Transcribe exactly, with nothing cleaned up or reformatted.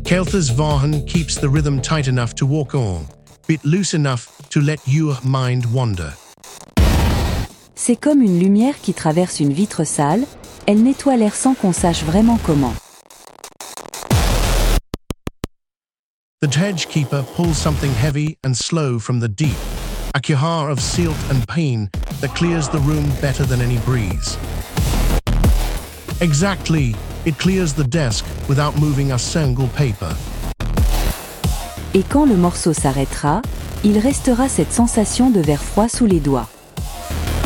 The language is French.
Kelthas Vahan keeps the rhythm tight enough to walk on, but loose enough to let your mind wander. C'est comme une lumière qui traverse une vitre sale, elle nettoie l'air sans qu'on sache vraiment comment. The hedge keeper pulls something heavy and slow from the deep, a kihar of silt and pain that clears the room better than any breeze. Exactly, it clears the desk without moving a single paper. Et quand le morceau s'arrêtera, il restera cette sensation de verre froid sous les doigts.